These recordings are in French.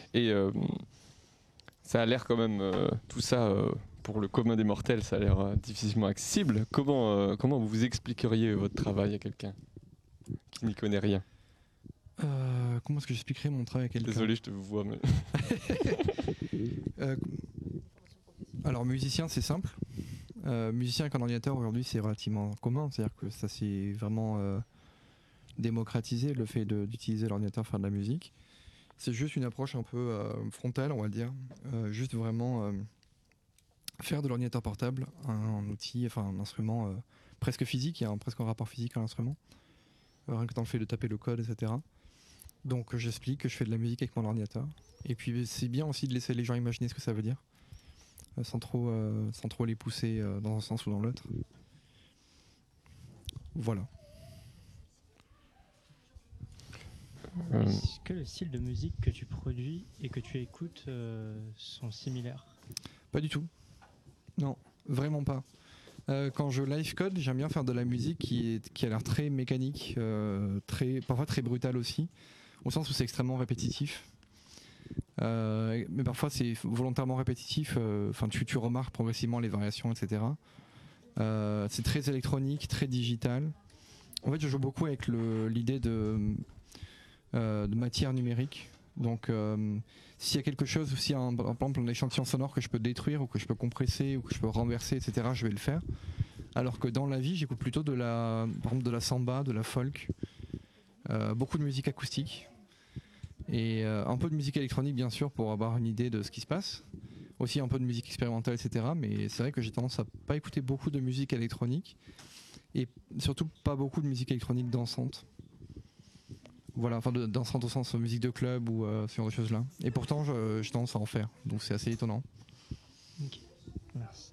Et ça a l'air quand même, tout ça, pour le commun des mortels, ça a l'air difficilement accessible. Comment vous expliqueriez votre travail à quelqu'un qui n'y connaît rien? Comment est-ce que j'expliquerais mon travail à quelqu'un? Désolé, je te vois. Mais... Alors musicien, c'est simple. Musicien avec un ordinateur aujourd'hui, c'est relativement commun. C'est-à-dire que ça s'est vraiment démocratisé, le fait d'utiliser l'ordinateur pour faire de la musique. C'est juste une approche un peu frontale, on va dire. Juste vraiment faire de l'ordinateur portable un outil, enfin un instrument presque physique. Il y a presque un rapport physique à l'instrument. Rien que dans le fait de taper le code, etc. Donc j'explique que je fais de la musique avec mon ordinateur. Et puis c'est bien aussi de laisser les gens imaginer ce que ça veut dire, sans trop les pousser dans un sens ou dans l'autre. Voilà. Est-ce que le style de musique que tu produis et que tu écoutes sont similaires? Pas du tout. Non, vraiment pas. Quand je live code, j'aime bien faire de la musique qui a l'air très mécanique, parfois très brutale aussi, au sens où c'est extrêmement répétitif. Mais parfois c'est volontairement répétitif, tu remarques progressivement les variations, etc. C'est très électronique, très digital. En fait, je joue beaucoup avec l'idée de matière numérique. Donc s'il y a quelque chose, s'il y a par exemple un échantillon sonore que je peux détruire ou que je peux compresser ou que je peux renverser, etc., je vais le faire. Alors que dans la vie, j'écoute plutôt par exemple de la samba, de la folk, beaucoup de musique acoustique et un peu de musique électronique bien sûr pour avoir une idée de ce qui se passe. Aussi un peu de musique expérimentale, etc. Mais c'est vrai que j'ai tendance à pas écouter beaucoup de musique électronique et surtout pas beaucoup de musique électronique dansante. Voilà, enfin dansante au sens musique de club ou ce genre de choses là. Et pourtant, j'ai tendance à en faire, donc c'est assez étonnant. Ok, merci.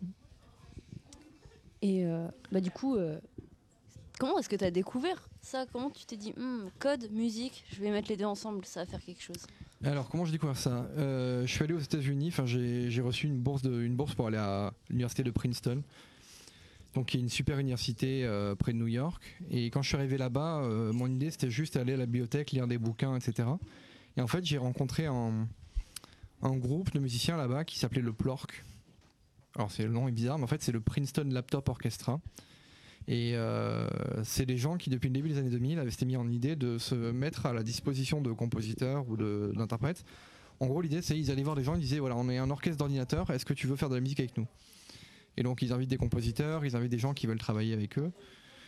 Et du coup, comment est-ce que tu as découvert ça? Comment tu t'es dit, code, musique, je vais mettre les deux ensemble, ça va faire quelque chose? Alors, comment j'ai découvert ça? Je suis allé aux États-Unis, j'ai reçu une bourse pour aller à l'université de Princeton. Donc qui est une super université près de New York. Et quand je suis arrivé là-bas, mon idée c'était juste aller à la bibliothèque, lire des bouquins, etc. Et en fait j'ai rencontré un groupe de musiciens là-bas qui s'appelait le PLORC. Alors le nom est bizarre, mais en fait c'est le Princeton Laptop Orchestra. Et c'est des gens qui depuis le début des années 2000 avaient été mis en idée de se mettre à la disposition de compositeurs ou d'interprètes. En gros l'idée c'est ils allaient voir des gens, ils disaient voilà on est un orchestre d'ordinateur, est-ce que tu veux faire de la musique avec nous? Et donc ils invitent des compositeurs, ils invitent des gens qui veulent travailler avec eux.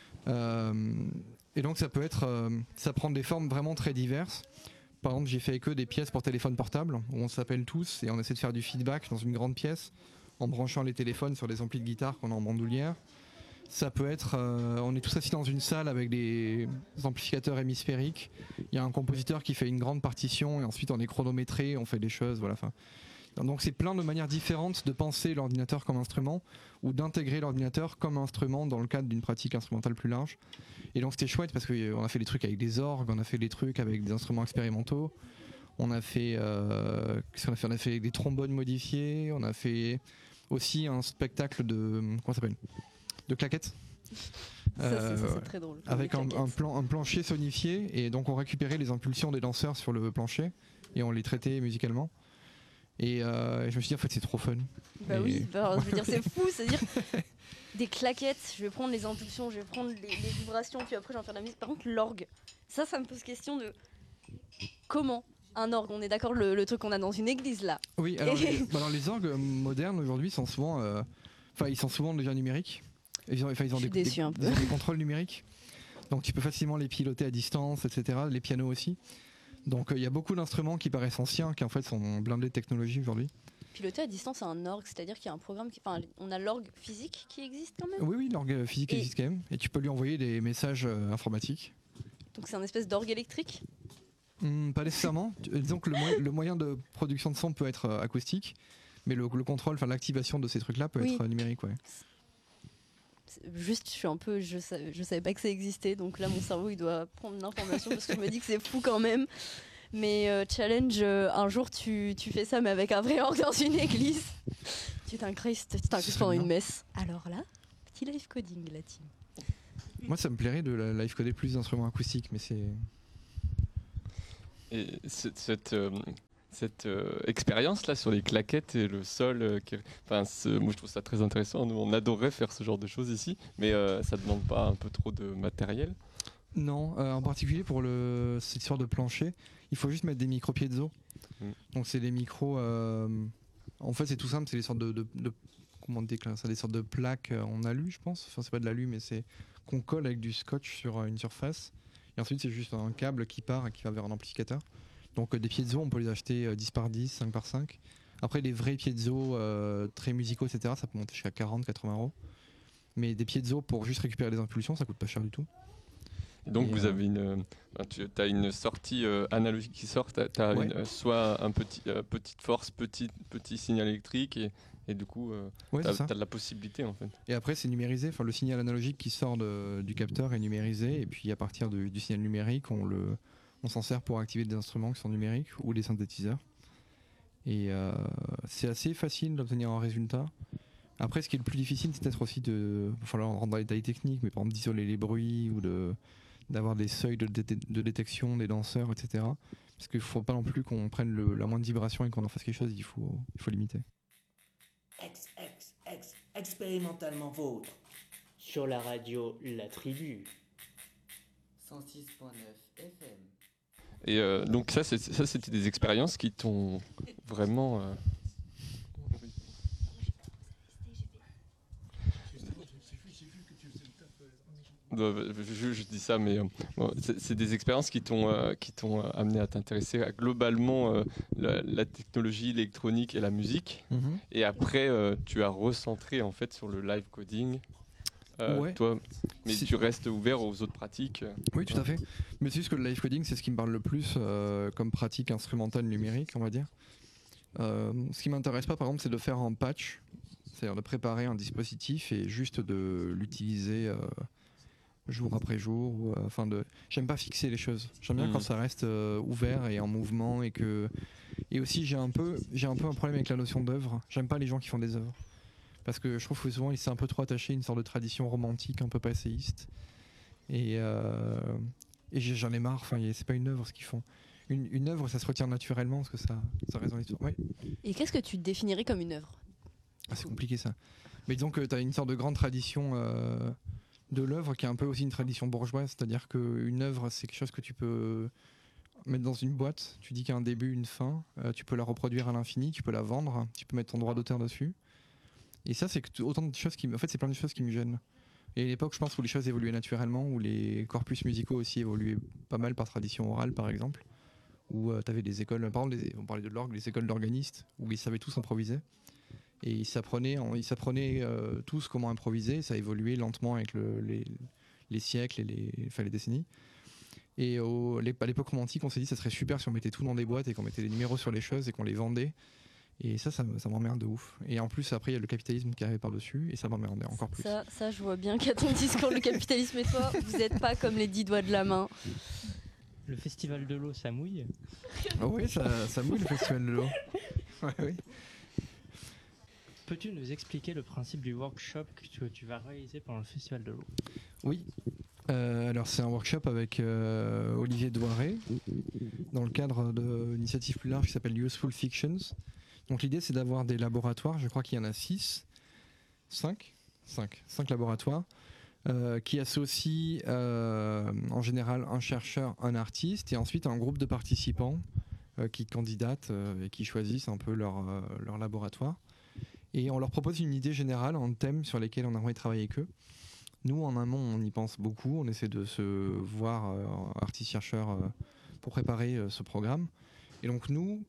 Et donc ça peut être, ça prend des formes vraiment très diverses. Par exemple, j'ai fait avec eux des pièces pour téléphone portable où on s'appelle tous et on essaie de faire du feedback dans une grande pièce en branchant les téléphones sur des amplis de guitare qu'on a en bandoulière. Ça peut être, on est tous assis dans une salle avec des amplificateurs hémisphériques. Il y a un compositeur qui fait une grande partition et ensuite on est chronométré, on fait des choses, voilà. Donc c'est plein de manières différentes de penser l'ordinateur comme instrument ou d'intégrer l'ordinateur comme instrument dans le cadre d'une pratique instrumentale plus large. Et donc c'était chouette parce qu'on a fait des trucs avec des orgues, on a fait des trucs avec des instruments expérimentaux, on a fait, qu'est-ce qu'on a fait? On a fait des trombones modifiés, on a fait aussi un spectacle comment ça s'appelle? De claquettes. Ça, c'est très drôle. Avec un plancher sonifié et donc on récupérait les impulsions des danseurs sur le plancher et on les traitait musicalement. Et je me suis dit en fait c'est trop fun. Bah oui, je veux dire c'est fou, c'est-à-dire des claquettes, je vais prendre les impulsions, je vais prendre les vibrations, puis après j'en faire de la musique. Par contre l'orgue, ça me pose question de comment un orgue, on est d'accord le truc qu'on a dans une église là. Oui, alors les orgues modernes aujourd'hui sont souvent, ils sont souvent déjà numériques. Ils ont des contrôles numériques, donc tu peux facilement les piloter à distance, etc. Les pianos aussi. Donc il y a beaucoup d'instruments qui paraissent anciens, qui en fait sont blindés de technologie aujourd'hui. Piloter à distance un orgue, c'est-à-dire qu'il y a un programme on a l'orgue physique qui existe quand même? Oui, l'orgue physique existe quand même, et tu peux lui envoyer des messages informatiques. Donc c'est un espèce d'orgue électrique? Pas nécessairement. Disons que le moyen de production de son peut être acoustique, mais le contrôle, l'activation de ces trucs-là peut être numérique, ouais. Juste, je savais pas que ça existait, donc là mon cerveau il doit prendre l'information parce que je me dis que c'est fou quand même. Mais challenge, un jour tu fais ça mais avec un vrai orgue dans une église. Tu t'incrustes pendant une messe. Alors là, petit live coding la team. Moi ça me plairait de live coder plus d'instruments acoustiques, mais c'est... Et cette expérience là sur les claquettes et le sol. Moi je trouve ça très intéressant. Nous on adorerait faire ce genre de choses ici, mais ça demande pas un peu trop de matériel? Non, en particulier pour cette histoire de plancher, il faut juste mettre des micros piezo. Donc c'est des micros. En fait, c'est tout simple, c'est des sortes de comment on déclare ça, des sortes de plaques en alu, je pense. Enfin, c'est pas de l'alu, mais c'est qu'on colle avec du scotch sur une surface. Et ensuite, c'est juste un câble qui part et qui va vers un amplificateur. Donc des piezo, on peut les acheter 10 par 10, 5 par 5. Après, les vrais piezo très musicaux, etc., ça peut monter jusqu'à 40-80 euros. Mais des piezo pour juste récupérer les impulsions, ça coûte pas cher du tout. Donc vous avez t'as une sortie analogique qui sort, t'as Ouais. soit un petite force, petit signal électrique et du coup Ouais, c'est ça. t'as de la possibilité en fait. Et après, c'est numérisé. Enfin, le signal analogique qui sort du capteur est numérisé. Et puis, à partir du signal numérique, on s'en sert pour activer des instruments qui sont numériques ou des synthétiseurs. Et c'est assez facile d'obtenir un résultat. Après, ce qui est le plus difficile, c'est peut-être aussi de. Il va falloir rentrer dans les détails techniques, mais par exemple d'isoler les bruits ou d'avoir des seuils de détection des danseurs, etc. Parce qu'il ne faut pas non plus qu'on prenne la moindre vibration et qu'on en fasse quelque chose, il faut limiter. Expérimentalement vôtre. Sur la radio La Tribu. 106.9 FM. Et donc c'était des expériences qui t'ont vraiment je dis ça, mais c'est des expériences qui t'ont amené à t'intéresser à globalement la technologie électronique et la musique. Et après, tu as recentré en fait sur le live coding. Ouais. Toi, mais tu restes ouvert aux autres pratiques. Oui, tout à fait. Mais c'est juste que le live coding, c'est ce qui me parle le plus comme pratique instrumentale numérique, on va dire. Ce qui m'intéresse pas, par exemple, c'est de faire un patch, c'est-à-dire de préparer un dispositif et juste de l'utiliser jour après jour. J'aime pas fixer les choses. J'aime bien quand ça reste ouvert et en mouvement et aussi j'ai un peu un problème avec la notion d'œuvre. J'aime pas les gens qui font des œuvres. Parce que je trouve que souvent ils sont un peu trop attachés à une sorte de tradition romantique un peu passéiste. Et j'en ai marre, c'est pas une œuvre ce qu'ils font. Une œuvre, ça se retient naturellement parce que ça résonne l'histoire. Ouais. Et qu'est-ce que tu définirais comme une œuvre? C'est compliqué ça. Mais disons que tu as une sorte de grande tradition de l'œuvre qui est un peu aussi une tradition bourgeoise, c'est-à-dire qu'une œuvre c'est quelque chose que tu peux mettre dans une boîte, tu dis qu'il y a un début, une fin, tu peux la reproduire à l'infini, tu peux la vendre, tu peux mettre ton droit d'auteur dessus. Et ça c'est autant de choses en fait c'est plein de choses qui me gênent. Et à l'époque je pense où les choses évoluaient naturellement, où les corpus musicaux aussi évoluaient pas mal par tradition orale par exemple, où tu avais des écoles, par exemple on parlait de l'orgue, les écoles d'organistes, où ils savaient tous improviser. Et ils s'apprenaient tous comment improviser. Ça a évolué lentement avec les siècles et les décennies. Et à l'époque romantique, on s'est dit que ça serait super si on mettait tout dans des boîtes et qu'on mettait les numéros sur les choses et qu'on les vendait. Et ça m'emmerde de ouf. Et en plus, après, il y a le capitalisme qui arrive par-dessus et ça m'emmerde encore plus. Ça, je vois bien qu'à ton discours, le capitalisme et toi, vous n'êtes pas comme les 10 doigts de la main. Le festival de l'eau, ça mouille? Oui, ça mouille le festival de l'eau. Ouais, oui. Peux-tu nous expliquer le principe du workshop que tu vas réaliser pendant le Festival de l'eau? Oui. Alors c'est un workshop avec Olivier Douaré dans le cadre d'une initiative plus large qui s'appelle Useful Fictions. Donc l'idée c'est d'avoir des laboratoires, je crois qu'il y en a 5 laboratoires qui associent en général un chercheur, un artiste et ensuite un groupe de participants qui candidatent et qui choisissent un peu leur laboratoire. Et on leur propose une idée générale, un thème sur lesquels on aimerait travailler avec eux. Nous, en amont, on y pense beaucoup. On essaie de se voir artistes-chercheurs pour préparer ce programme. Et donc nous,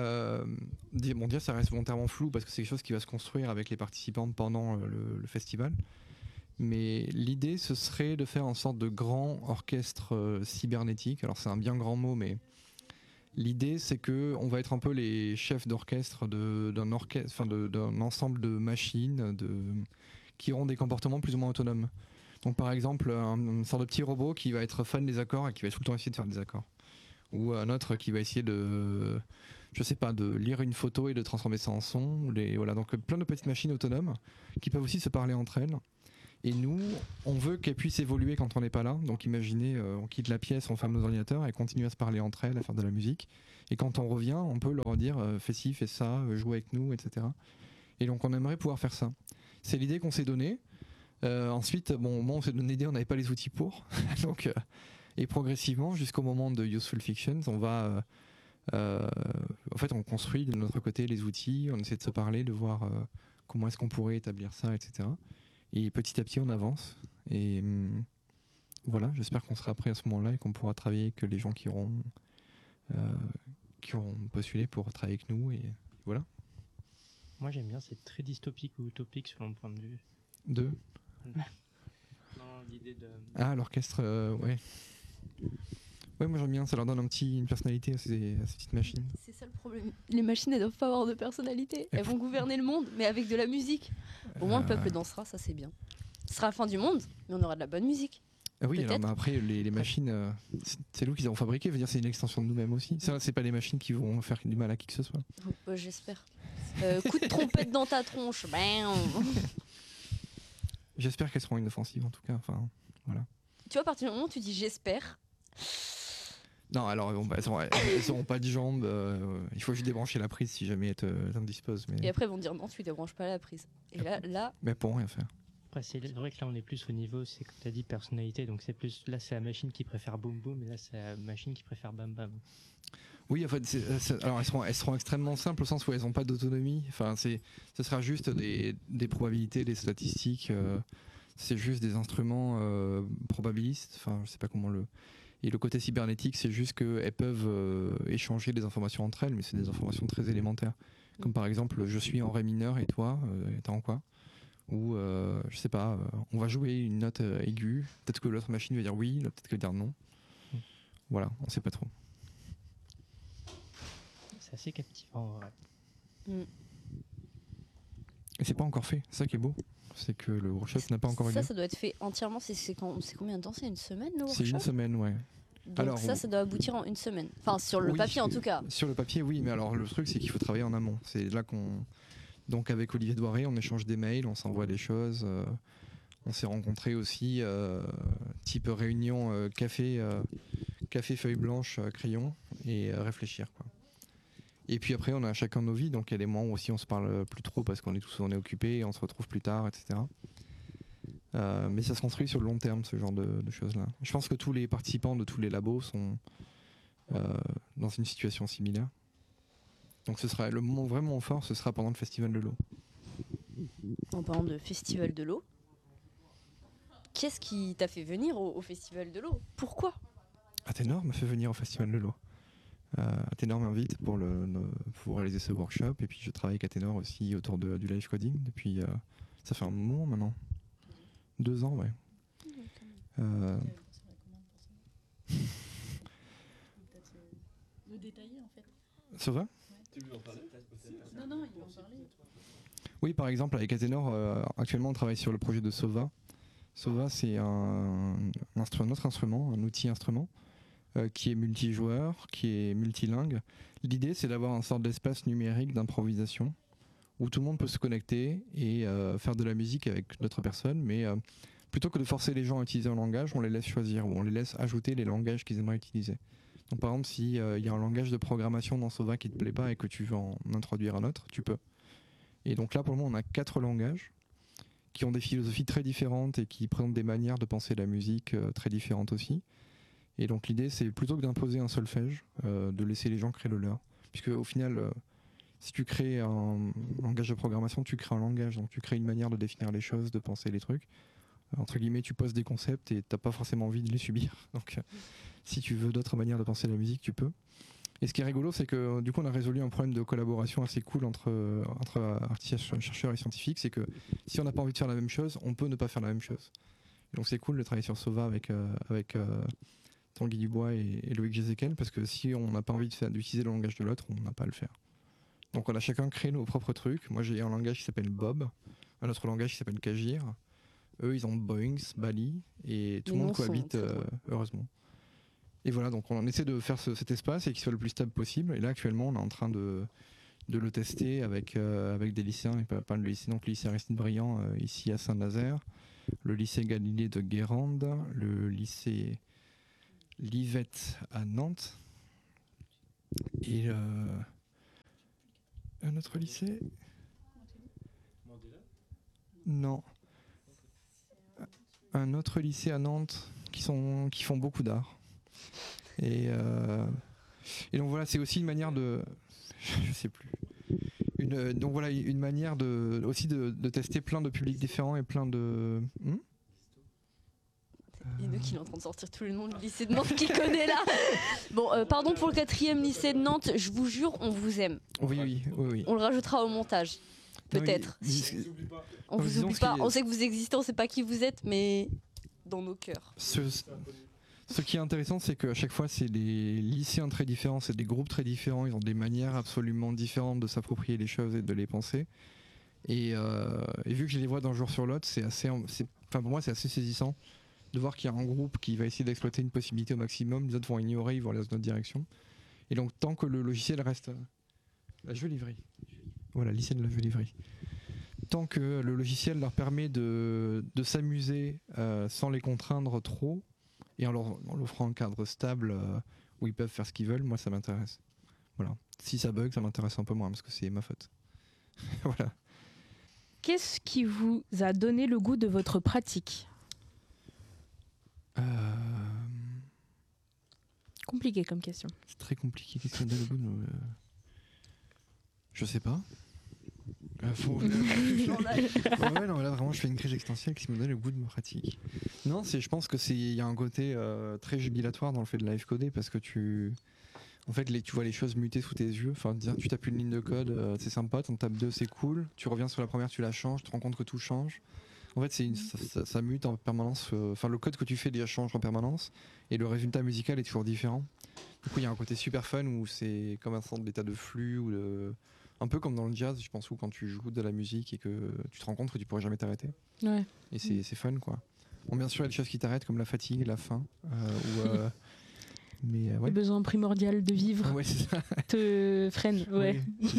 dire ça reste volontairement flou parce que c'est quelque chose qui va se construire avec les participants pendant le festival. Mais l'idée, ce serait de faire une sorte de grand orchestre cybernétique. Alors c'est un bien grand mot, mais l'idée, c'est que on va être un peu les chefs d'orchestre d'un ensemble de machines qui auront des comportements plus ou moins autonomes. Donc par exemple, une sorte de petit robot qui va être fan des accords et qui va tout le temps essayer de faire des accords. Ou un autre qui va essayer de lire une photo et de transformer ça en son. Voilà, donc plein de petites machines autonomes qui peuvent aussi se parler entre elles. Et nous, on veut qu'elles puissent évoluer quand on n'est pas là. Donc imaginez, on quitte la pièce, on ferme nos ordinateurs, elles continuent à se parler entre elles, à faire de la musique. Et quand on revient, on peut leur dire fais ci, fais ça, joue avec nous, etc. Et donc on aimerait pouvoir faire ça. C'est l'idée qu'on s'est donnée. Ensuite, bon, moi on s'est donné l'idée, on n'avait pas les outils pour. Donc, et progressivement, jusqu'au moment de Useful Fictions, on va... en fait, on construit de notre côté les outils, on essaie de se parler, de voir comment est-ce qu'on pourrait établir ça, etc. Et petit à petit, on avance. Et voilà, j'espère qu'on sera prêt à ce moment-là et qu'on pourra travailler avec les gens qui auront postulé pour travailler avec nous. Et voilà. Moi j'aime bien, c'est très dystopique ou utopique selon mon point de vue. Deux. Non, l'idée de... Ah, l'orchestre, ouais. Ouais, moi j'aime bien, ça leur donne une personnalité à ces petites machines. C'est ça le problème. Les machines, elles doivent pas avoir de personnalité. Elles vont gouverner le monde, mais avec de la musique. Au moins, le peuple dansera, ça c'est bien. Ce sera la fin du monde, mais on aura de la bonne musique. Ah oui, Peut-être. alors, mais après, les machines, c'est nous qui les avons fabriquées, veut dire c'est une extension de nous-mêmes aussi. Ça, c'est pas des machines qui vont faire du mal à qui que ce soit. J'espère. Coup de trompette dans ta tronche. Bam. J'espère qu'elles seront inoffensives en tout cas. Enfin, voilà. Tu vois, à partir du moment où tu dis j'espère, Non, alors elles auront pas de jambes. Il faut juste débrancher la prise si jamais elles t'indisposent. et après ils vont te dire non, tu débranches pas la prise. Et là, Mais pour rien faire. Après, c'est vrai que là on est plus au niveau, c'est comme tu as dit, personnalité, donc c'est plus, là c'est la machine qui préfère boum boum, et là c'est la machine qui préfère bam bam. Oui, en fait, alors elles seront extrêmement simples au sens où elles n'ont pas d'autonomie. Enfin, ce sera juste des probabilités, des statistiques. C'est juste des instruments probabilistes. Enfin, je sais pas comment le. Et le côté cybernétique, c'est juste qu'elles peuvent échanger des informations entre elles, mais c'est des informations très élémentaires. Comme par exemple, je suis en ré mineur et toi, t'es en quoi? Ou je sais pas, on va jouer une note aiguë. Peut-être que l'autre machine va dire oui, peut-être qu'elle va dire non. Voilà, on sait pas trop. C'est assez captivant. Ouais. Et c'est pas encore fait, c'est ça qui est beau. C'est que le workshop n'a pas encore eu lieu. ça doit être fait entièrement. C'est combien de temps? C'est une semaine le workshop? C'est une semaine, ouais. Donc Alors, ça doit aboutir en une semaine. Enfin, sur le Oui, papier en tout cas. Sur le papier, oui, mais alors le truc, c'est qu'il faut travailler en amont. C'est là qu'on. Donc avec Olivier Doiré, on échange des mails, on s'envoie des choses. On s'est rencontrés aussi, type réunion café feuille blanche, crayon, et réfléchir, quoi. Et puis après, on a chacun nos vies, donc il y a des moments où aussi on se parle plus trop parce qu'on est occupé, on se retrouve plus tard, etc. Mais ça se construit sur le long terme, ce genre de choses-là. Je pense que tous les participants de tous les labos sont dans une situation similaire. Donc ce sera le moment vraiment fort, ce sera pendant le festival de l'eau. En parlant de festival de l'eau, qu'est-ce qui t'a fait venir au festival de l'eau? Pourquoi? Athénor m'a fait venir au festival de l'eau. Athénor m'invite pour réaliser ce workshop, et puis je travaille avec Athénor aussi autour du live coding depuis ça fait un moment maintenant. 2 ans, ouais. Le détailler en fait. Ça va? Tu veux en parler? Non, il va en parler. Oui, par exemple, avec Athénor, actuellement on travaille sur le projet de Sova. Sova, c'est un autre instrument, un outil instrument, qui est multijoueur, qui est multilingue. L'idée, c'est d'avoir un sorte d'espace numérique d'improvisation où tout le monde peut se connecter et faire de la musique avec d'autres personnes, mais plutôt que de forcer les gens à utiliser un langage, on les laisse choisir, ou on les laisse ajouter les langages qu'ils aimeraient utiliser. Donc par exemple, s'il y a un langage de programmation dans Sova qui te plaît pas et que tu veux en introduire un autre, tu peux. Et donc là, pour le moment, on a 4 langages qui ont des philosophies très différentes et qui présentent des manières de penser la musique très différentes aussi. Et donc l'idée, c'est plutôt que d'imposer un solfège, de laisser les gens créer le leur. Puisque au final, si tu crées un langage de programmation, tu crées un langage, donc tu crées une manière de définir les choses, de penser les trucs. Entre guillemets, tu poses des concepts et t'as pas forcément envie de les subir. Donc si tu veux d'autres manières de penser la musique, tu peux. Et ce qui est rigolo, c'est que du coup, on a résolu un problème de collaboration assez cool entre artistes, chercheurs et scientifiques. C'est que si on n'a pas envie de faire la même chose, on peut ne pas faire la même chose. Et donc c'est cool de travailler sur Sova avec Tanguy Dubois et Loïc Gézéquel, parce que si on n'a pas envie d'utiliser le langage de l'autre, on n'a pas à le faire. Donc on a chacun créé nos propres trucs. Moi, j'ai un langage qui s'appelle Bob, un autre langage qui s'appelle Kagir. Eux, ils ont Boings, Bali, et tout le monde cohabite, heureusement. Et voilà, donc on essaie de faire cet espace et qu'il soit le plus stable possible. Et là, actuellement, on est en train de le tester avec des lycéens, et pas le lycée, donc le lycée Aristide Briand ici à Saint-Nazaire, le lycée Galilée de Guérande, le lycée Livette à Nantes, Et un autre lycée? Non. Un autre lycée à Nantes qui font beaucoup d'art. Et donc voilà, c'est aussi une manière de... Je sais plus. Donc voilà, une manière aussi de tester plein de publics différents et plein de... Enoch, il est en train de sortir tous les noms du lycée de Nantes qu'il connaît là. Bon, pardon pour le 4e lycée de Nantes, je vous jure, on vous aime. Oui. On le rajoutera au montage, peut-être. On vous oublie pas, on sait que vous existez, on sait pas qui vous êtes, mais dans nos cœurs. Ce qui est intéressant, c'est qu'à chaque fois, c'est des lycéens très différents, c'est des groupes très différents, ils ont des manières absolument différentes de s'approprier les choses et de les penser. Et vu que je les vois d'un jour sur l'autre, pour moi, c'est assez saisissant de voir qu'il y a un groupe qui va essayer d'exploiter une possibilité au maximum, les autres vont ignorer, ils vont aller dans une autre direction. Et donc, tant que le logiciel reste... La Joliverie. Voilà, lycée de la Joliverie. Tant que le logiciel leur permet de s'amuser sans les contraindre trop, et en leur offrant un cadre stable où ils peuvent faire ce qu'ils veulent, moi ça m'intéresse. Voilà. Si ça bug, ça m'intéresse un peu moins parce que c'est ma faute. Voilà. Qu'est-ce qui vous a donné le goût de votre pratique? Compliqué comme question. C'est très compliqué. Qu'est-ce qui me donne le goût de... Je sais pas. Ouais, non, là vraiment je fais une crise existentielle qui me donne le goût de ma pratique. Non, je pense que il y a un côté très jubilatoire dans le fait de live coder parce que tu vois les choses muter sous tes yeux. Enfin, tu tapes une ligne de code, c'est sympa, t'en tapes deux, c'est cool. Tu reviens sur la première, tu la changes, tu te rends compte que tout change. En fait, ça mute en permanence. Enfin, le code que tu fais déjà change en permanence et le résultat musical est toujours différent. Du coup, il y a un côté super fun où c'est comme un centre d'état de flux ou un peu comme dans le jazz, je pense, où quand tu joues de la musique et que tu te rends compte que tu pourrais jamais t'arrêter. Ouais. Et c'est fun, quoi. Bon, bien sûr, il y a des choses qui t'arrêtent, comme la fatigue, la faim. Mais ouais. Le besoin primordial de vivre Ouais, c'est ça. te freine. Ouais. Oui,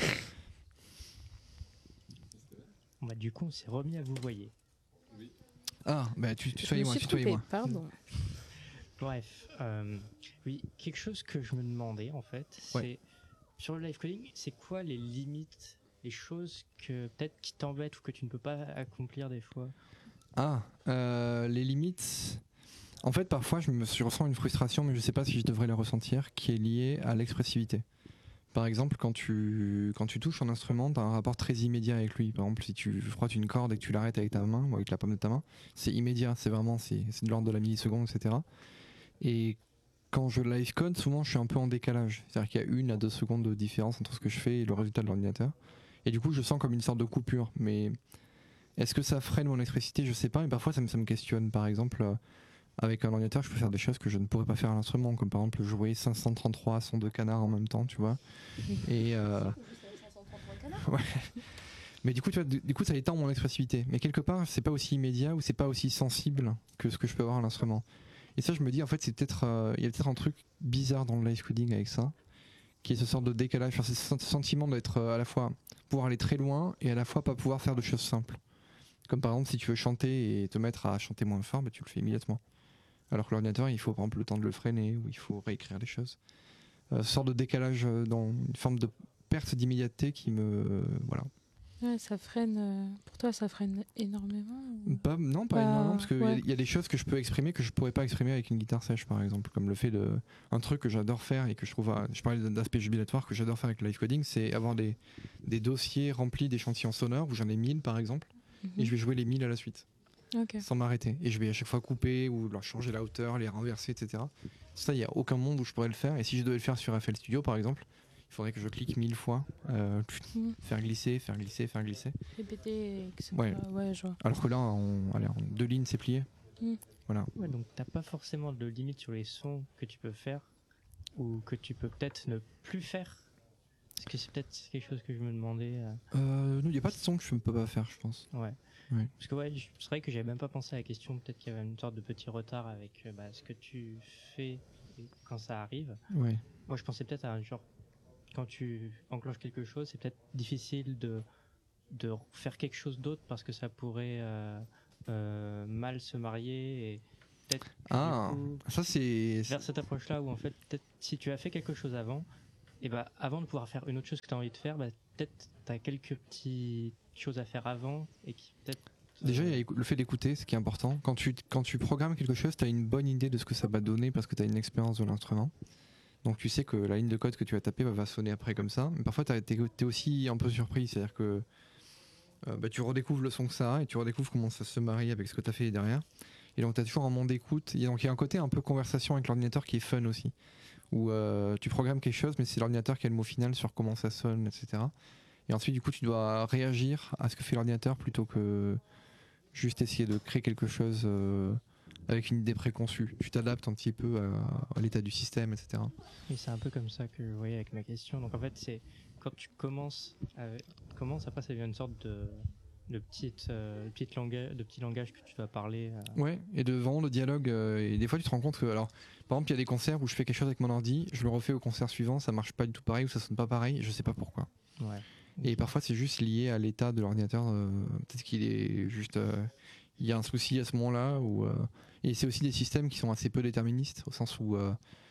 Bon, bah, du coup, on s'est remis à vous voyer. ah, bah tutoyez-moi, Je me suis tutoyez-moi. trompée, pardon. Bref, oui, quelque chose que je me demandais en fait, c'est sur le live coding, c'est quoi les limites, les choses que peut-être qui t'embêtent ou que tu ne peux pas accomplir des fois? Ah, les limites. En fait, parfois, je ressens une frustration, mais je sais pas si je devrais la ressentir, qui est liée à l'expressivité. Par exemple, quand tu touches un instrument, tu as un rapport très immédiat avec lui. Par exemple, si tu frottes une corde et que tu l'arrêtes avec ta main ou avec la paume de ta main, c'est immédiat, c'est de l'ordre de la milliseconde, etc. Et quand je live code, souvent je suis un peu en décalage. C'est-à-dire qu'il y a 1 à 2 secondes de différence entre ce que je fais et le résultat de l'ordinateur. Et du coup, je sens comme une sorte de coupure. Mais est-ce que ça freine mon expressivité? Je sais pas. Et parfois, ça me questionne. Par exemple, avec un ordinateur, je peux faire des choses que je ne pourrais pas faire à l'instrument. Comme par exemple jouer 533 sons de canard en même temps, tu vois. Et ouais. Mais du coup, ça étend mon expressivité. Mais quelque part, c'est pas aussi immédiat ou c'est pas aussi sensible que ce que je peux avoir à l'instrument. Et ça, je me dis, en fait, il y a peut-être un truc bizarre dans le live coding avec ça, qui est ce sorte de décalage, enfin, c'est ce sentiment d'être à la fois pouvoir aller très loin et à la fois pas pouvoir faire de choses simples. Comme par exemple, si tu veux chanter et te mettre à chanter moins fort, bah, tu le fais immédiatement. Alors que l'ordinateur, il faut par exemple le temps de le freiner ou il faut réécrire les choses. Ce sorte de décalage dans une forme de perte d'immédiateté qui me... voilà. Ouais, ça freine. Pour toi, ça freine énormément ou... Pas énormément, parce qu'il y a des choses que je peux exprimer que je pourrais pas exprimer avec une guitare sèche, par exemple. Comme le fait un truc que j'adore faire et que je trouve, je parlais d'aspect jubilatoire que j'adore faire avec le live coding, c'est avoir des dossiers remplis d'échantillons sonores où j'en ai 1000 par exemple, et je vais jouer les 1000 à la suite. Okay. Sans m'arrêter. Et je vais à chaque fois couper ou leur changer la hauteur, les renverser, etc. Ça, il n'y a aucun monde où je pourrais le faire. Et si je devais le faire sur FL Studio, par exemple, il faudrait que je clique 1000 fois, faire glisser. Répéter, etc. Ouais. Ouais, je vois. Alors que là, en 2 lignes, c'est plié. Voilà. Ouais, donc t'as pas forcément de limite sur les sons que tu peux faire ou que tu peux peut-être ne plus faire. Parce que c'est peut-être quelque chose que je me demandais. Non, il n'y a pas de son que je ne peux pas faire, je pense. Ouais. Ouais. Parce que c'est vrai que j'avais même pas pensé à la question. Peut-être qu'il y avait une sorte de petit retard avec ce que tu fais quand ça arrive. Ouais. Moi, je pensais peut-être à un genre quand tu enclenches quelque chose, c'est peut-être difficile de faire quelque chose d'autre parce que ça pourrait mal se marier. peut-être que Ah, du coup, ça c'est. vers cette approche-là où en fait, peut-être si tu as fait quelque chose avant, et bah avant de pouvoir faire une autre chose que tu as envie de faire, bah, peut-être tu as quelques petites choses à faire avant et qui peut-être. Déjà, il y a le fait d'écouter, ce qui est important. Quand tu programmes quelque chose, tu as une bonne idée de ce que ça va donner parce que tu as une expérience de l'instrument. Donc tu sais que la ligne de code que tu vas taper va sonner après comme ça. Mais parfois, tu es aussi un peu surpris. C'est-à-dire que tu redécouvres le son que ça a et tu redécouvres comment ça se marie avec ce que tu as fait derrière. Et donc tu as toujours un monde d'écoute. Et donc il y a un côté un peu conversation avec l'ordinateur qui est fun aussi. Où tu programmes quelque chose, mais c'est l'ordinateur qui a le mot final sur comment ça sonne, etc. Et ensuite, du coup, tu dois réagir à ce que fait l'ordinateur plutôt que juste essayer de créer quelque chose avec une idée préconçue. Tu t'adaptes un petit peu à l'état du système, etc. Et c'est un peu comme ça que je voyais avec ma question. Donc en fait, c'est quand tu commences, après ça devient une sorte de petit langage que tu dois parler. Ouais, et de vraiment le dialogue. Et des fois, tu te rends compte que, alors, par exemple, il y a des concerts où je fais quelque chose avec mon ordi, je le refais au concert suivant, ça marche pas du tout pareil ou ça sonne pas pareil, je sais pas pourquoi. Ouais. Et parfois, c'est juste lié à l'état de l'ordinateur. Peut-être qu'il est juste. Il y a un souci à ce moment-là. Et c'est aussi des systèmes qui sont assez peu déterministes, au sens où,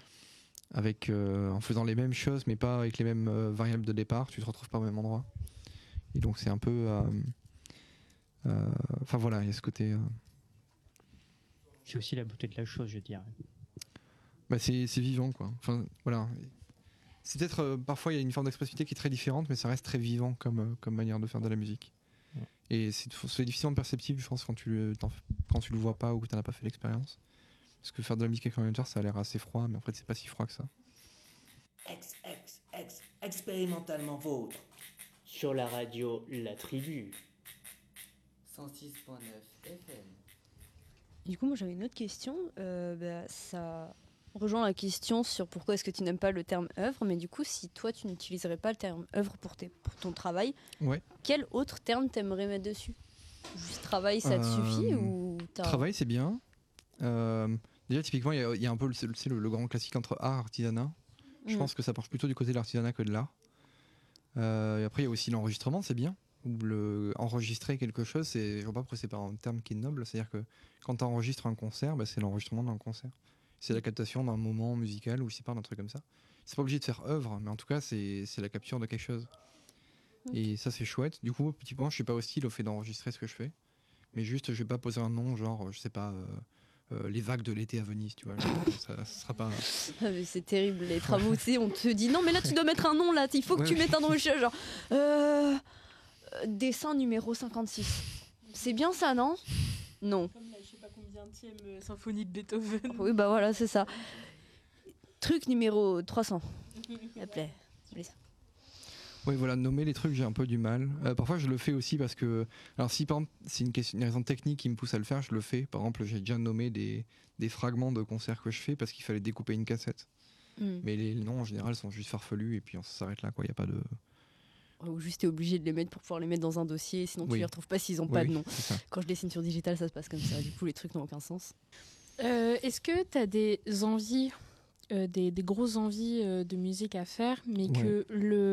en faisant les mêmes choses, mais pas avec les mêmes variables de départ, tu te retrouves pas au même endroit. Et donc, c'est un peu. Enfin, voilà, il y a ce côté. C'est aussi la beauté de la chose, je dirais. Bah, c'est vivant, quoi. Enfin, voilà. C'est peut-être parfois il y a une forme d'expressivité qui est très différente, mais ça reste très vivant comme manière de faire de la musique. Ouais. Et c'est difficilement perceptible, je pense, quand tu le vois pas ou que tu n'as pas fait l'expérience. Parce que faire de la musique avec un ordinateur, ça a l'air assez froid, mais en fait, c'est pas si froid que ça. Expérimentalement vôtre. Sur la radio La Tribu. 106.9 FM. Du coup, moi j'avais une autre question. Ça rejoint la question sur pourquoi est-ce que tu n'aimes pas le terme œuvre, mais du coup, si toi tu n'utiliserais pas le terme œuvre pour ton travail, ouais. Quel autre terme t'aimerais mettre dessus? Juste travail, ça te suffit ou Travail, c'est bien. Déjà, typiquement, il y a un peu le grand classique entre art et artisanat. Je pense que ça penche plutôt du côté de l'artisanat que de l'art. Et après, il y a aussi l'enregistrement, c'est bien. Enregistrer quelque chose, je vois pas pourquoi c'est pas un terme qui est noble. C'est-à-dire que quand tu enregistres un concert, c'est l'enregistrement d'un concert. C'est la captation d'un moment musical ou je sais pas, d'un truc comme ça. C'est pas obligé de faire œuvre, mais en tout cas, c'est la capture de quelque chose. Et ça, c'est chouette. Du coup, petit point, je suis pas hostile au fait d'enregistrer ce que je fais. Mais juste, je vais pas poser un nom, genre, je sais pas, les vagues de l'été à Venise, tu vois. Ça sera pas. Ah, mais c'est terrible, les travaux, tu sais, on te dit non, mais là, tu dois mettre un nom, là, il faut que tu mettes un nom, genre. Dessin numéro 56. C'est bien ça, non? Non. Comme la je sais pas combienième symphonie de Beethoven. Oui, bah voilà, c'est ça. Truc numéro 300. Hop là. Oui, voilà, nommer les trucs, j'ai un peu du mal. Parfois, je le fais aussi parce que. Alors, si par exemple, c'est une raison technique qui me pousse à le faire, je le fais. Par exemple, j'ai déjà nommé des fragments de concerts que je fais parce qu'il fallait découper une cassette. Mais les noms, en général, sont juste farfelus et puis on s'arrête là, quoi. Il n'y a pas de. Ou juste t'es obligé de les mettre pour pouvoir les mettre dans un dossier, sinon tu les retrouves pas s'ils ont pas de nom. Quand je dessine sur digital, ça se passe comme ça. Du coup, les trucs n'ont aucun sens. Est-ce que tu as des envies, des grosses envies de musique à faire, mais que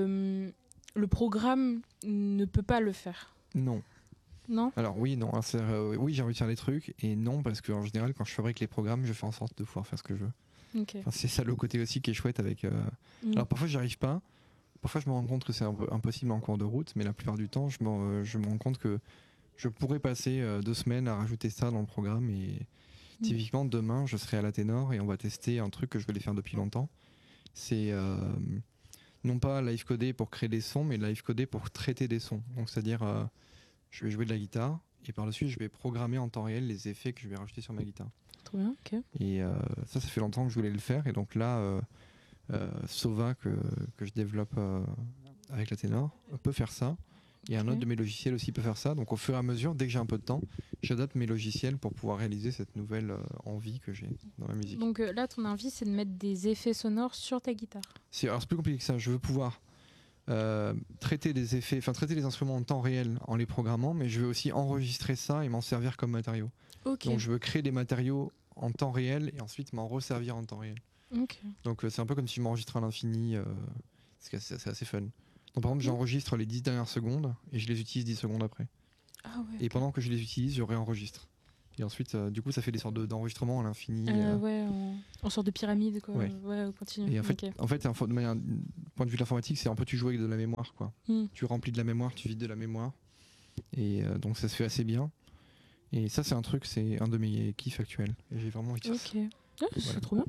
le programme ne peut pas le faire? Non. Non. Alors oui, non. Oui, j'ai envie de faire des trucs et non parce qu'en général, quand je fabrique les programmes, je fais en sorte de pouvoir faire ce que je veux. Okay. Enfin, c'est ça le côté aussi qui est chouette avec. Alors parfois, j'y arrive pas. Parfois, je me rends compte que c'est impossible en cours de route, mais la plupart du temps, je me rends compte que je pourrais passer 2 semaines à rajouter ça dans le programme. Et typiquement, demain, je serai à la Ténor et on va tester un truc que je voulais faire depuis longtemps. C'est non pas live codé pour créer des sons, mais live codé pour traiter des sons. Donc, c'est-à-dire, je vais jouer de la guitare et par la suite, je vais programmer en temps réel les effets que je vais rajouter sur ma guitare. Trop bien, ok. Et ça fait longtemps que je voulais le faire. Et donc là, Sova que je développe avec la Ténor peut faire ça. Et un autre de mes logiciels aussi peut faire ça. Donc au fur et à mesure, dès que j'ai un peu de temps, j'adapte mes logiciels pour pouvoir réaliser cette nouvelle envie que j'ai dans la musique. Donc là, ton envie, c'est de mettre des effets sonores sur ta guitare. C'est plus compliqué que ça. Je veux pouvoir traiter des effets, traiter les instruments en temps réel en les programmant, mais je veux aussi enregistrer ça et m'en servir comme matériau. Okay. Donc je veux créer des matériaux en temps réel et ensuite m'en resservir en temps réel. Okay. Donc c'est un peu comme si je m'enregistrais à l'infini. C'est assez fun. Donc par exemple, j'enregistre les 10 dernières secondes et je les utilise 10 secondes après. Ah ouais, et pendant que je les utilise, je réenregistre. Et ensuite, du coup, ça fait des sortes d'enregistrements à l'infini. Ouais, en sorte de pyramide, quoi. Ouais. Ouais, continue. Et en fait, Ok. de manière, point de vue de l'informatique, c'est un peu tu joues avec de la mémoire, quoi. Tu remplis de la mémoire, tu vides de la mémoire. Et donc ça se fait assez bien. Et ça, c'est un de mes kiffs actuels. Et j'ai vraiment envie de faire ça. Ok. Ah, c'est Voilà. trop bien.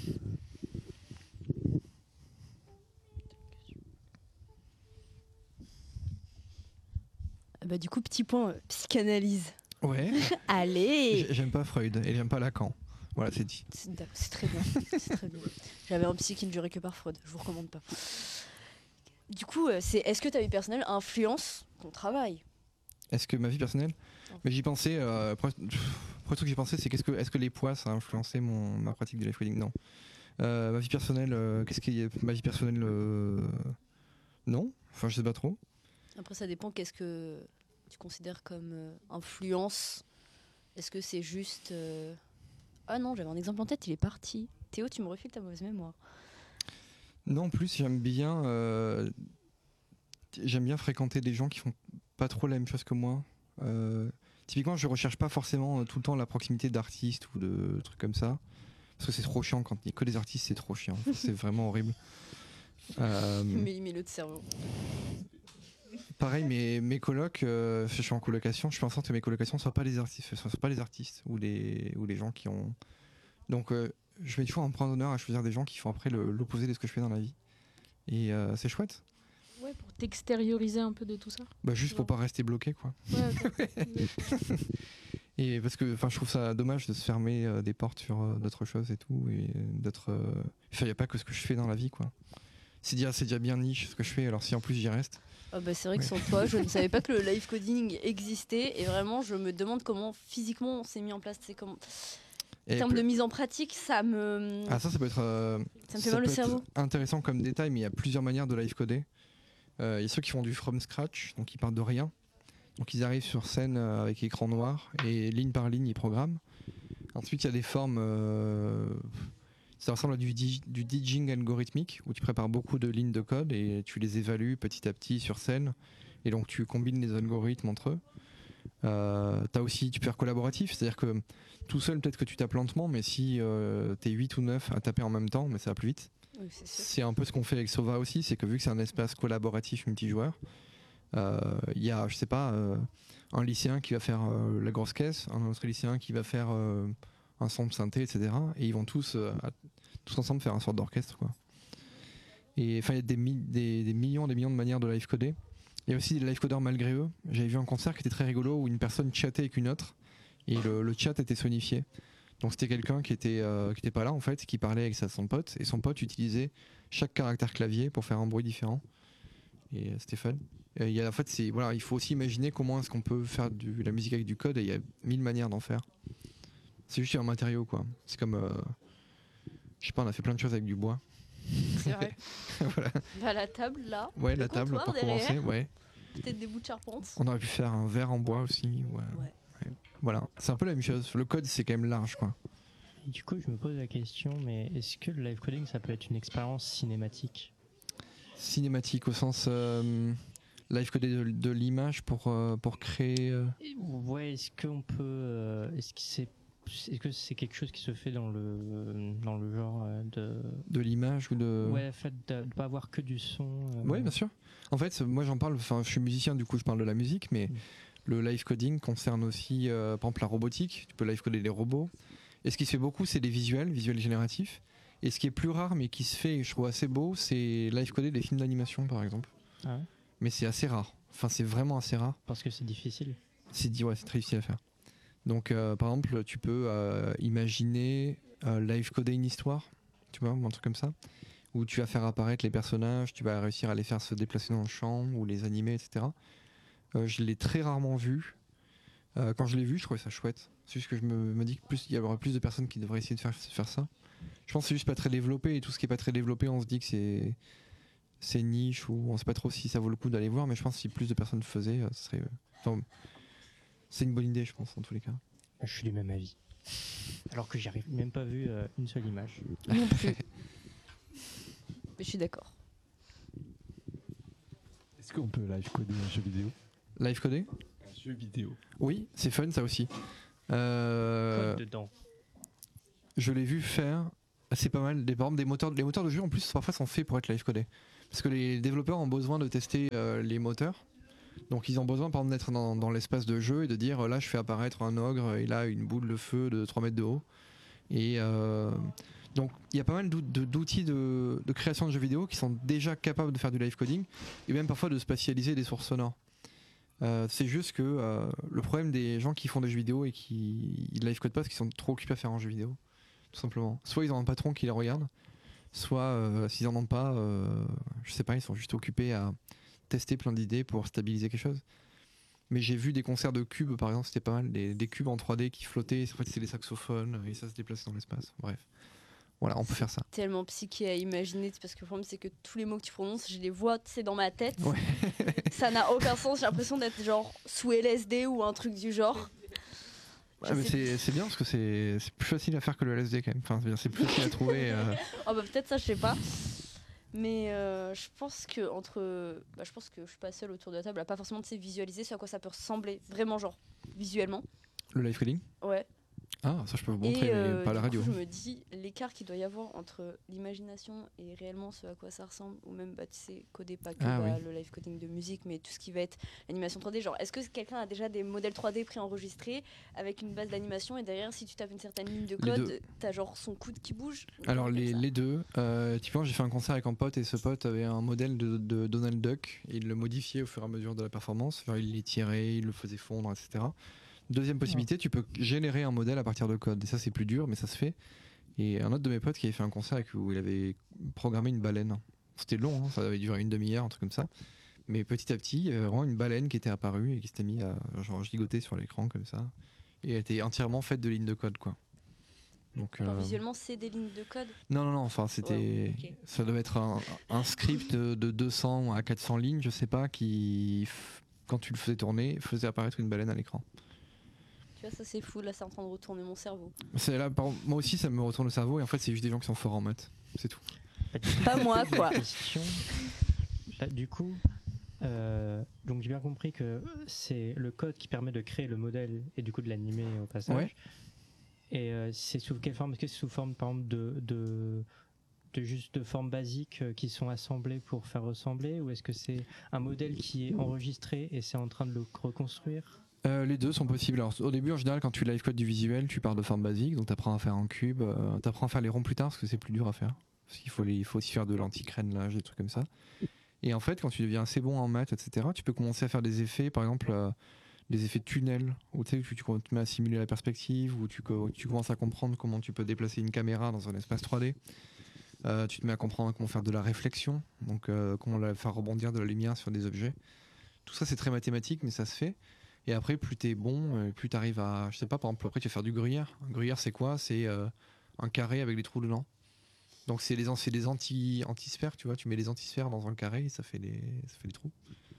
Bah, du coup, petit point psychanalyse. Ouais. Allez. J'aime pas Freud et j'aime pas Lacan. Voilà, c'est dit. C'est très bien. C'est très bien. J'avais un psy qui ne durait que par Freud. Je vous recommande pas. Du coup, est-ce que ta vie personnelle influence ton travail? Est-ce que ma vie personnelle? Mais j'y pensais. Premier truc que j'y pensé, c'est est-ce que les poids ça a influencé ma pratique de life coding? Non. Ma vie personnelle, qu'est-ce qui est ma vie personnelle? Non. Enfin, je sais pas trop. Après, ça dépend. Qu'est-ce que tu considères comme influence? Est-ce que c'est juste Ah non, j'avais un exemple en tête. Il est parti. Théo, tu me refiles ta mauvaise mémoire. Non, en plus, j'aime bien fréquenter des gens qui font pas trop la même chose que moi. Typiquement, je recherche pas forcément tout le temps la proximité d'artistes ou de trucs comme ça. Parce que c'est trop chiant quand il n'y a que des artistes, c'est trop chiant. C'est vraiment horrible. Mets-le de cerveau. Pareil, mes colocs, je suis en colocation, je fais en sorte que mes colocations ne soient pas les artistes ou les gens qui ont. Donc, je vais toujours en prendre honneur à choisir des gens qui font après l'opposé de ce que je fais dans la vie. Et c'est chouette. Ouais, pour t'extérioriser un peu de tout ça. Bah, juste pour pas rester bloqué, quoi. Ouais, ok. Et parce que je trouve ça dommage de se fermer des portes sur d'autres choses et tout. Et d'être. Il n'y a pas que ce que je fais dans la vie, quoi. C'est déjà bien niche ce que je fais, alors si en plus j'y reste. Ah bah c'est vrai que sans toi, je ne savais pas que le live coding existait. Et vraiment, je me demande comment physiquement on s'est mis en place. C'est comment. En termes de mise en pratique, ça me. Ah, ça peut être. Ça me fait mal au cerveau. Intéressant comme détail, mais il y a plusieurs manières de live coder. Il y a ceux qui font du from scratch, donc ils partent de rien. Donc ils arrivent sur scène avec écran noir et ligne par ligne ils programment. Ensuite il y a des formes, ça ressemble à du DJing algorithmique où tu prépares beaucoup de lignes de code et tu les évalues petit à petit sur scène et donc tu combines les algorithmes entre eux. Tu peux faire collaboratif, c'est-à-dire que tout seul peut-être que tu tapes lentement, mais si t'es 8 ou 9 à taper en même temps, mais ça va plus vite. Oui, c'est un peu ce qu'on fait avec Sova aussi, c'est que vu que c'est un espace collaboratif multijoueur, il y a, je sais pas, un lycéen qui va faire la grosse caisse, un autre lycéen qui va faire un son de synthé, etc. Et ils vont tous ensemble faire un sorte d'orchestre, quoi. Et enfin, il y a des millions de manières de live coder. Il y a aussi des live codeurs malgré eux. J'avais vu un concert qui était très rigolo où une personne chattait avec une autre et le chat était sonifié. Donc c'était quelqu'un qui était pas là en fait, qui parlait avec son pote et son pote utilisait chaque caractère clavier pour faire un bruit différent. Et c'était fun. Et il faut aussi imaginer comment est-ce qu'on peut faire de la musique avec du code et il y a 1000 manières d'en faire. C'est juste un matériau, quoi. C'est comme je sais pas, on a fait plein de choses avec du bois. C'est vrai. Voilà. Bah, la table là. Ouais, la table pour commencer. Ouais. Peut-être des bouts de charpente. On aurait pu faire un verre en bois aussi. Ouais. Voilà, c'est un peu la même chose. Le code, c'est quand même large, quoi. Et du coup, je me pose la question, mais est-ce que le live coding, ça peut être une expérience cinématique? Cinématique au sens live coder de l'image pour créer. Ouais, est-ce qu'on peut, est-ce que c'est quelque chose qui se fait dans le genre de l'image ou de. Ouais, le fait de pas avoir que du son. Ouais, bien sûr. En fait, moi j'en parle. Enfin, je suis musicien, du coup, je parle de la musique, mais le live coding concerne aussi, par exemple, la robotique. Tu peux live coder les robots. Et ce qui se fait beaucoup, c'est des visuels génératifs. Et ce qui est plus rare, mais qui se fait, et je trouve assez beau, c'est live coder des films d'animation, par exemple. Ah ouais. Mais c'est assez rare. Enfin, c'est vraiment assez rare. Parce que c'est difficile. C'est très difficile à faire. Donc, par exemple, tu peux imaginer live coder une histoire, tu vois, ou un truc comme ça, où tu vas faire apparaître les personnages, tu vas réussir à les faire se déplacer dans le champ ou les animer, etc. Je l'ai très rarement vu. Quand je l'ai vu, je trouvais ça chouette. C'est juste que je me dis qu'il y aura plus de personnes qui devraient essayer de faire ça. Je pense que c'est juste pas très développé, et tout ce qui est pas très développé, on se dit que c'est niche, ou on sait pas trop si ça vaut le coup d'aller voir, mais je pense que si plus de personnes le faisaient, ce serait. C'est une bonne idée, je pense, en tous les cas. Je suis du même avis. Alors que j'arrive même pas vu une seule image. Non plus. Mais je suis d'accord. Est-ce qu'on peut live coder un jeu vidéo? Live coder? Un jeu vidéo. Oui, c'est fun ça aussi. Code dedans. Je l'ai vu faire, c'est pas mal. Par exemple, les moteurs de jeu en plus parfois sont faits pour être live codés. Parce que les développeurs ont besoin de tester les moteurs. Donc ils ont besoin par exemple d'être dans l'espace de jeu et de dire là je fais apparaître un ogre et là une boule de feu de 3 mètres de haut. Et donc il y a pas mal d'outils de création de jeux vidéo qui sont déjà capables de faire du live coding et même parfois de spatialiser des sources sonores. C'est juste que le problème des gens qui font des jeux vidéo et qui live codent pas parce qu'ils sont trop occupés à faire un jeu vidéo, tout simplement. Soit ils ont un patron qui les regarde, soit s'ils en ont pas, je sais pas, ils sont juste occupés à tester plein d'idées pour stabiliser quelque chose. Mais j'ai vu des concerts de cubes par exemple, c'était pas mal, des cubes en 3D qui flottaient, en fait c'était des saxophones et ça se déplaçait dans l'espace. Bref, voilà, on peut faire ça. Tellement psyché à imaginer, parce que le problème c'est que tous les mots que tu prononces, je les vois, c'est dans ma tête. Ouais. Ça n'a aucun sens, j'ai l'impression d'être genre sous LSD ou un truc du genre. Mais c'est bien parce que c'est plus facile à faire que le LSD quand même. Enfin, c'est plus facile à trouver. Oh bah peut-être ça, je sais pas. Mais je pense que je pense que je suis pas seule autour de la table à pas forcément visualiser ce à quoi ça peut ressembler vraiment genre visuellement. Le live coding ? Ouais. Ah, ça je peux vous montrer, mais pas à la radio. Du coup, je me dis l'écart qu'il doit y avoir entre l'imagination et réellement ce à quoi ça ressemble, ou même tu sais coder pas que le live coding de musique, mais tout ce qui va être l'animation 3D. Genre, est-ce que quelqu'un a déjà des modèles 3D préenregistrés avec une base d'animation et derrière, si tu tapes une certaine ligne de code, t'as genre son coude qui bouge? Alors les deux. Typiquement, j'ai fait un concert avec un pote et ce pote avait un modèle de Donald Duck. Et il le modifiait au fur et à mesure de la performance. Genre, il l'étirait, il le faisait fondre, etc. Deuxième possibilité, tu peux générer un modèle à partir de code. Et ça, c'est plus dur, mais ça se fait. Et un autre de mes potes qui avait fait un concert où il avait programmé une baleine. C'était long, hein, ça avait duré une demi-heure, un truc comme ça. Mais petit à petit, vraiment une baleine qui était apparue et qui s'était mise à genre gigoter sur l'écran comme ça. Et elle était entièrement faite de lignes de code, quoi. Donc, visuellement, c'est des lignes de code? Non, enfin, c'était. Okay. Ça devait être un script de 200 à 400 lignes, je sais pas, qui, quand tu le faisais tourner, faisait apparaître une baleine à l'écran. Tu vois, ça c'est fou, là c'est en train de retourner mon cerveau. Là, moi aussi ça me retourne le cerveau et en fait c'est juste des gens qui sont forts en maths, c'est tout. Pas moi quoi. Là, du coup, donc j'ai bien compris que c'est le code qui permet de créer le modèle et du coup de l'animer au passage. Ouais. Et c'est sous quelle forme? Est-ce que c'est sous forme par exemple de formes basiques qui sont assemblées pour faire ressembler, ou est-ce que c'est un modèle qui est enregistré et c'est en train de le reconstruire? Les deux sont possibles. Alors, au début, en général, quand tu live code du visuel, tu pars de forme basique, donc tu apprends à faire un cube, tu apprends à faire les ronds plus tard parce que c'est plus dur à faire. Parce qu'il faut aussi faire de l'anti-crénelage, des trucs comme ça. Et en fait, quand tu deviens assez bon en maths, etc., tu peux commencer à faire des effets, par exemple, des effets de tunnel, où tu te mets à simuler la perspective, où tu commences à comprendre comment tu peux déplacer une caméra dans un espace 3D. Tu te mets à comprendre comment faire de la réflexion, donc comment faire rebondir de la lumière sur des objets. Tout ça, c'est très mathématique, mais ça se fait. Et après, plus t'es bon, plus t'arrives à, je sais pas, par exemple, après tu vas faire du gruyère. Un gruyère, c'est quoi? C'est un carré avec des trous dedans. Donc c'est des antisphères, tu vois. Tu mets les antisphères dans un carré et ça fait des trous.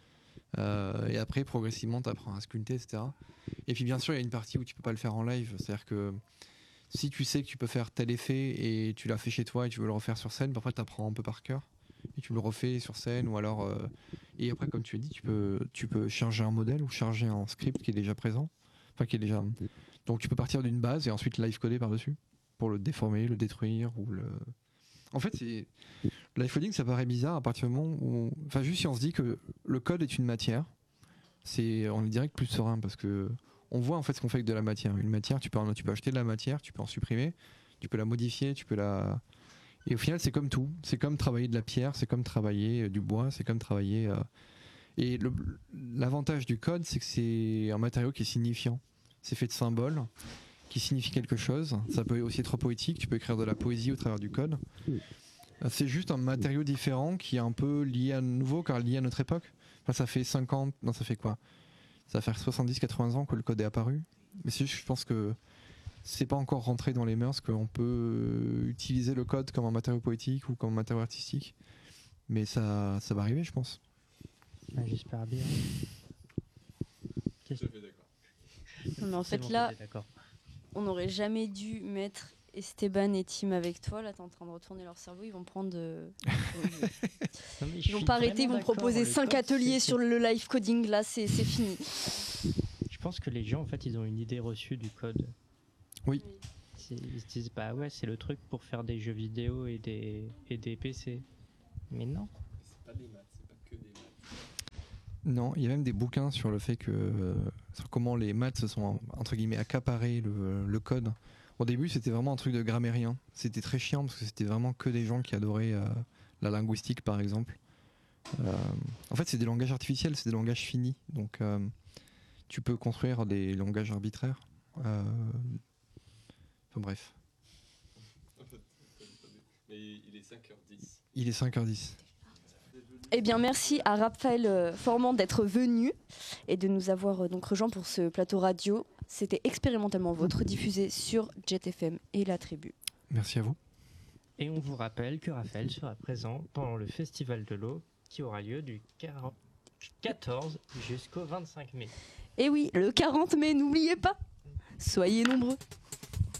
Et après, progressivement, t'apprends à sculpter, etc. Et puis bien sûr, il y a une partie où tu peux pas le faire en live. C'est-à-dire que si tu sais que tu peux faire tel effet et tu l'as fait chez toi et tu veux le refaire sur scène, parfois t'apprends un peu par cœur. Et tu le refais sur scène, ou alors et après, comme tu as dit, tu peux charger un modèle ou charger un script qui est déjà présent, enfin qui est déjà, donc tu peux partir d'une base et ensuite live coder par dessus pour le déformer, le détruire ou le. En fait, le live coding, ça paraît bizarre à partir du moment où, enfin, juste si on se dit que le code est une matière, on est direct plus serein parce que on voit en fait ce qu'on fait avec de la matière. Une matière, tu peux acheter de la matière, tu peux en supprimer, tu peux la modifier, tu peux la. Et au final, c'est comme tout. C'est comme travailler de la pierre, c'est comme travailler du bois, c'est comme travailler. Et l'avantage du code, c'est que c'est un matériau qui est signifiant. C'est fait de symboles qui signifient quelque chose. Ça peut aussi être poétique. Tu peux écrire de la poésie au travers du code. C'est juste un matériau différent qui est un peu lié à nouveau, car lié à notre époque. Enfin, ça fait 50. Non, ça fait quoi? Ça va faire 70-80 ans que le code est apparu. Mais c'est juste, je pense que c'est pas encore rentré dans les mœurs qu'on peut utiliser le code comme un matériau poétique ou comme un matériau artistique, mais ça va arriver, je pense. J'espère bien. Tout à fait d'accord. Mais en fait là, on n'aurait jamais dû mettre Esteban et Tim avec toi. Là, t'es en train de retourner leur cerveau, ils vont prendre ils vont pas arrêter, ils vont proposer 5 ateliers sur le live coding. Là, c'est fini. pense que les gens, en fait, ils ont une idée reçue du code. Oui. Ils se disent, bah ouais, c'est le truc pour faire des jeux vidéo et des PC. Mais non. C'est pas des maths, c'est pas que des maths. Non, il y a même des bouquins sur le fait que sur comment les maths se sont entre guillemets accaparé le code. Au début, c'était vraiment un truc de grammairien. C'était très chiant parce que c'était vraiment que des gens qui adoraient la linguistique, par exemple. En fait, c'est des langages artificiels, c'est des langages finis. Donc, tu peux construire des langages arbitraires. Enfin, bref. Mais il est 5h10. Il est 5h10. Eh bien, merci à Raphaël Formand d'être venu et de nous avoir donc rejoint pour ce plateau radio. C'était expérimentalement vôtre, diffusé sur Jet FM et La Tribu. Merci à vous. Et on vous rappelle que Raphaël sera présent pendant le Festival de l'eau qui aura lieu du 14 jusqu'au 25 mai. Et oui, le 40 mai, n'oubliez pas, soyez nombreux.